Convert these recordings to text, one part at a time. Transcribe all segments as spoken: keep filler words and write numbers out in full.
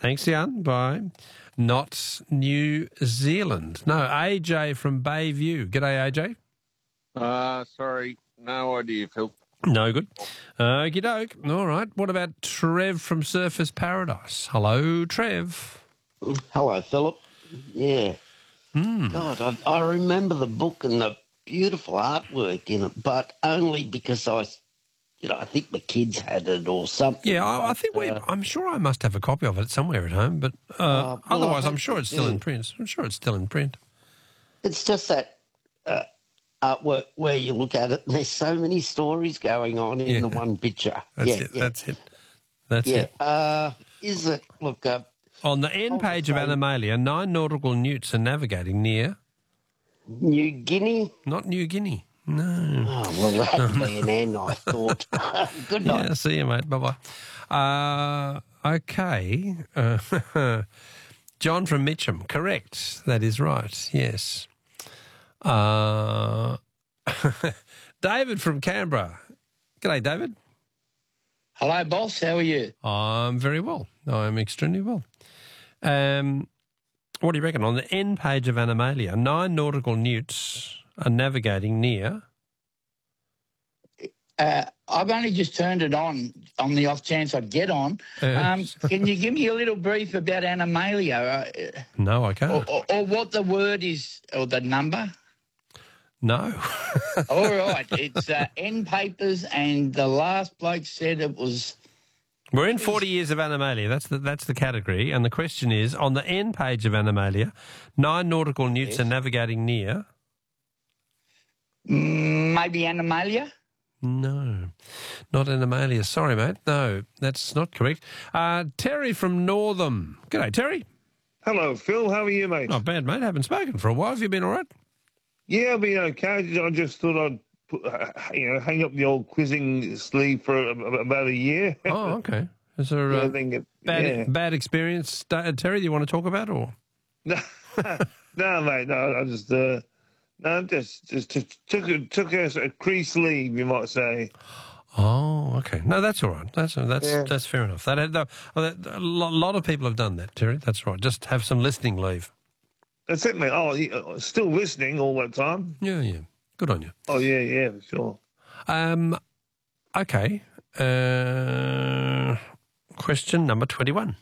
Thanks, Jan. Bye. Not New Zealand. No, A J from Bayview. G'day, A J. Uh, sorry, no idea, Phil. No good. Okie doke. All right. What about Trev from Surfers Paradise? Hello, Trev. Hello, Philip. Yeah. Mm. God, I, I remember the book and the beautiful artwork in it, but only because I, you know, I think the kids had it or something. Yeah, I, I think we. uh, I'm sure I must have a copy of it somewhere at home, but uh, Uh, well, otherwise, I I'm sure hope it's you still do. in print. I'm sure it's still in print. It's just that uh, artwork where you look at it, and there's so many stories going on in Yeah. the one picture. That's yeah, it. yeah, That's it. That's yeah. it. Uh, is it? Look, uh, On the end I'll page of say- Animalia, nine nautical newts are navigating near, New Guinea. not New Guinea. No. Oh well, that'd be an N, I thought. Good night. Yeah, see you, mate. Bye-bye. Uh, okay. Uh, John from Mitcham. Correct. That is right. Yes. Uh, David from Canberra. G'day, David. Hello, boss. How are you? I'm very well. I'm extremely well. Um, what do you reckon? On the end page of Animalia, nine nautical newts are navigating near... Uh, I've only just turned it on on the off chance I'd get on. Uh, Um, can you give me a little brief about Animalia uh, No, I or, can't. or, or what the word is or the number? No. All right. It's uh, end papers, and the last bloke said it was... We're in forty years of Animalia. That's the, that's the category. And the question is, on the end page of Animalia, nine nautical newts Yes. are navigating near... mm, maybe Animalia? No, not Animalia. Sorry, mate. No, that's not correct. Uh, Terry from Northam. G'day, Terry. Hello, Phil. How are you, mate? Not bad, mate. Haven't spoken for a while. Have you been all right? Yeah, I've been okay. I just thought I'd, put, uh, you know, hang up the old quizzing sleeve for a, about a year. Oh, okay. Is there I a think it, bad, yeah. bad experience, uh, Terry, do you want to talk about? Or no, no, mate. No, I just, uh, no, just, just took took a, took a, a crease leave, you might say. Oh, okay. No, that's all right. That's that's Yeah. that's fair enough. That, that, that a lo- lot of people have done that, Terry. That's right. Just have some listening leave. That's it, mate. Oh, you- uh, still listening all that time? Yeah, yeah. Good on you. Oh, yeah, yeah, for sure. Um, okay. Uh, question number twenty-one.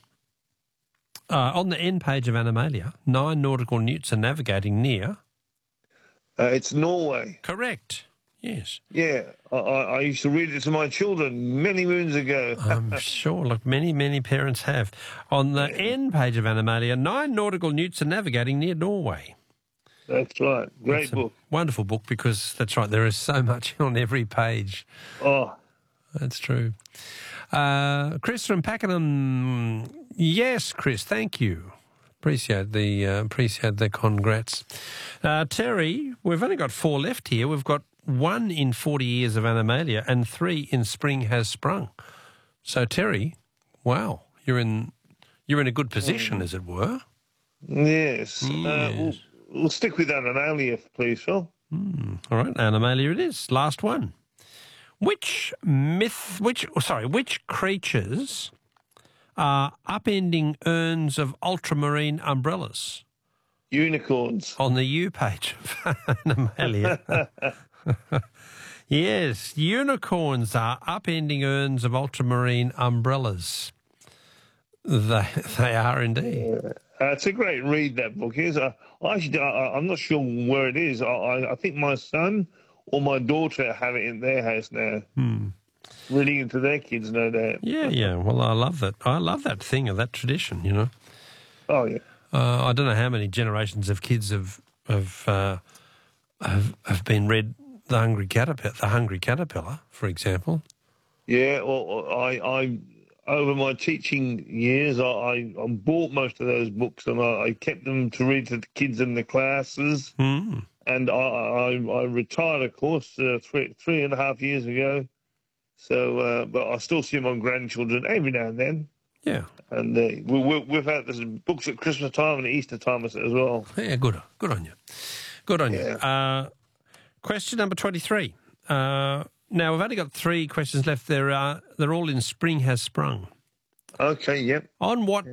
Uh, on the end page of Animalia, nine nautical newts are navigating near... Uh, it's Norway. Correct. Yes. Yeah, I, I, I used to read it to my children many moons ago. I'm sure. Look, many, many parents have. On the end page of Animalia, nine nautical newts are navigating near Norway. That's right. Great It's a book. wonderful book because, that's right, there is so much on every page. Oh, That's true. Uh, Chris from Pakenham. Yes, Chris, thank you. Appreciate the uh, appreciate the congrats. Uh, Terry, we've only got four left here. We've got one in forty years of Animalia and three in Spring Has Sprung. So, Terry, wow, you're in you're in a good position, as it were. yes. Uh, Yes. we'll, we'll stick with Animalia, please, Phil. Mm, all right, Animalia it is. Last one. Which myth, which, sorry, which creatures are upending urns of ultramarine umbrellas Unicorns. on the U page of Animalia? Yes, unicorns are upending urns of ultramarine umbrellas. They, they are indeed. Uh, it's a great read, that book is. Uh, I actually, I, I'm not sure where it is. I, I, I think my son or my daughter have it in their house now. Hmm. Reading it to their kids, no doubt. Yeah, yeah. Well, I love that. I love that thing of that tradition, you know. Oh, yeah. Uh, I don't know how many generations of kids have have uh, have, have been read the Hungry Caterpillar, the Hungry Caterpillar, for example. Yeah, well, I, I over my teaching years, I, I, I bought most of those books and I, I kept them to read to the kids in the classes. Mm. And I, I, I retired, of course, uh, three three and a half years ago. So, uh, but I still see my grandchildren every now and then. Yeah, And uh, we, we, we've had there's books at Christmas time and Easter time as well. yeah. Good, good on you. Good on you. Yeah. Uh, question number twenty-three. Uh, now we've only got three questions left. They're uh, they're all in Spring Has Sprung. Okay, yep. On what